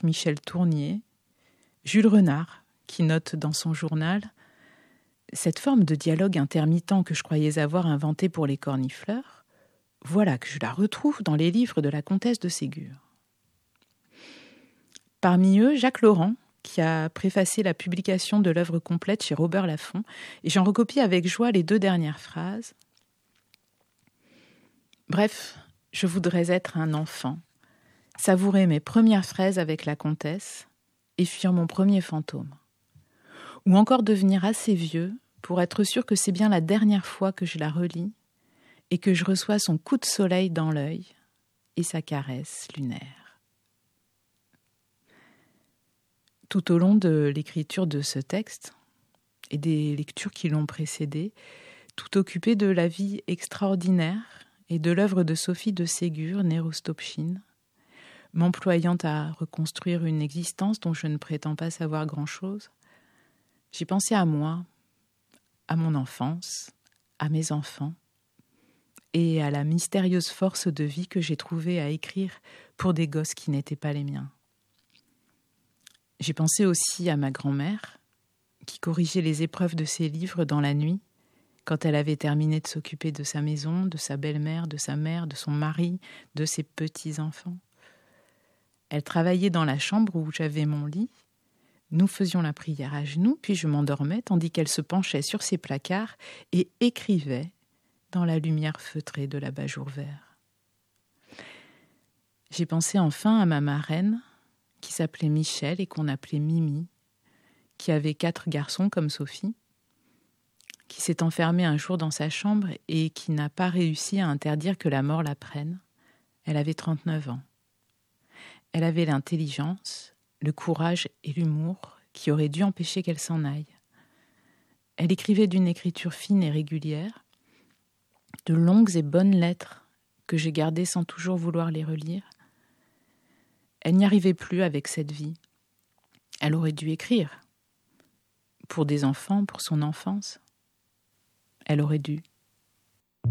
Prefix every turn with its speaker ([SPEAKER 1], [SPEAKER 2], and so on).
[SPEAKER 1] Jacques Michel Tournier, Jules Renard, qui note dans son journal « Cette forme de dialogue intermittent que je croyais avoir inventée pour les cornifleurs, voilà que je la retrouve dans les livres de la comtesse de Ségur. » Parmi eux, Jacques Laurent, qui a préfacé la publication de l'œuvre complète chez Robert Laffont, et j'en recopie avec joie les 2 dernières phrases. Bref, je voudrais être un enfant, savourer mes premières fraises avec la comtesse et fuir mon premier fantôme. Ou encore devenir assez vieux pour être sûr que c'est bien la dernière fois que je la relis et que je reçois son coup de soleil dans l'œil et sa caresse lunaire. Tout au long de l'écriture de ce texte et des lectures qui l'ont précédé, tout occupé de la vie extraordinaire et de l'œuvre de Sophie de Ségur, née Rostopchine, m'employant à reconstruire une existence dont je ne prétends pas savoir grand-chose, j'ai pensé à moi, à mon enfance, à mes enfants, et à la mystérieuse force de vie que j'ai trouvée à écrire pour des gosses qui n'étaient pas les miens. J'ai pensé aussi à ma grand-mère, qui corrigeait les épreuves de ses livres dans la nuit, quand elle avait terminé de s'occuper de sa maison, de sa belle-mère, de sa mère, de son mari, de ses petits-enfants. Elle travaillait dans la chambre où j'avais mon lit. Nous faisions la prière à genoux, puis je m'endormais, tandis qu'elle se penchait sur ses placards et écrivait dans la lumière feutrée de l'abat-jour vert. J'ai pensé enfin à ma marraine, qui s'appelait Michel et qu'on appelait Mimi, qui avait 4 garçons comme Sophie, qui s'est enfermée un jour dans sa chambre et qui n'a pas réussi à interdire que la mort la prenne. Elle avait 39 ans. Elle avait l'intelligence, le courage et l'humour qui auraient dû empêcher qu'elle s'en aille. Elle écrivait d'une écriture fine et régulière, de longues et bonnes lettres que j'ai gardées sans toujours vouloir les relire. Elle n'y arrivait plus avec cette vie. Elle aurait dû écrire. Pour des enfants, pour son enfance. Elle aurait dû.